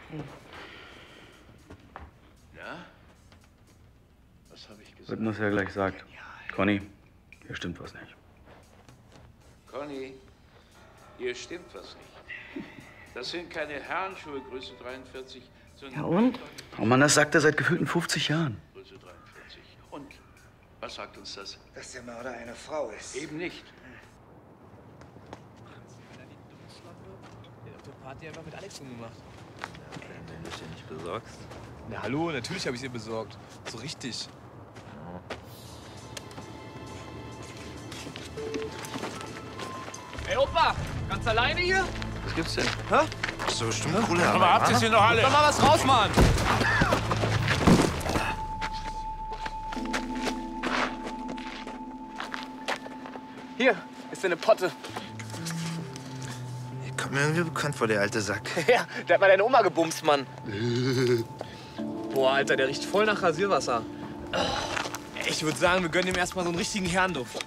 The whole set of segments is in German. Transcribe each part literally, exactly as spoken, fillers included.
Hm. Ja? Was habe ich gesagt? Wird uns ja gleich sagt. Conny, hier stimmt was nicht. Conny, hier stimmt was nicht. Das sind keine Herrenschuhe, Größe dreiundvierzig, sondern... Ja und? Oh Mann, das sagt er seit gefühlten fünfzig Jahren. Größe dreiundvierzig. Und? Was sagt uns das? Dass der Mörder eine Frau ist. Eben nicht. Der hat auf der Party einfach mit Alex umgemacht. Ja, wenn du es dir nicht besorgst. Na hallo, natürlich habe ich sie besorgt. So richtig. Ey Opa, ganz alleine hier? Was gibt's denn? Hä? So bestimmt coole Arbeit. Aber habt ihr sie noch alle? Komm mal was raus, Mann! Hier ist eine Potte. Der kommt mir irgendwie bekannt vor, der alte Sack. Ja, der hat mal deine Oma gebumst, Mann. Boah, Alter, der riecht voll nach Rasierwasser. Ich würde sagen, wir gönnen ihm erstmal so einen richtigen Herrenduft.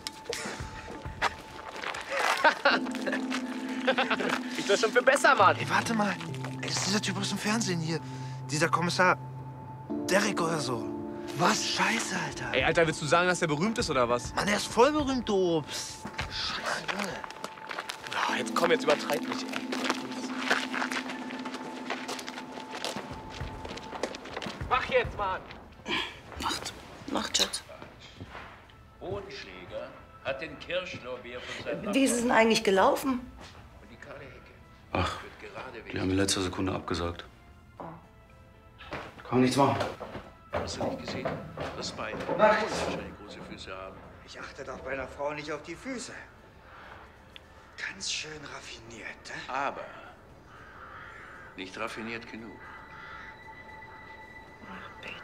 Ich das schon für besser, Mann. Ey, warte mal. Ey, das ist dieser Typ aus dem Fernsehen hier. Dieser Kommissar Derek oder so. Was? Scheiße, Alter. Ey, Alter, willst du sagen, dass der berühmt ist oder was? Mann, der ist voll berühmt, du Obst. Scheiße, Junge. Ah, jetzt komm, jetzt übertreib mich, ey. Mach jetzt, Mann. Macht. Macht, Schatz. Bodenschläger hat den Kirschlorbeer von seinem Wie ist es denn eigentlich gelaufen? Und die kahle Hecke. Ach, Wird gerade die haben in letzter Sekunde abgesagt. Kann man nichts machen. Hast du nicht gesehen? Das Bein. Wahrscheinlich große Füße haben. Ich achte doch bei einer Frau nicht auf die Füße. Ganz schön raffiniert, ne? Aber nicht raffiniert genug. Ach, Peter.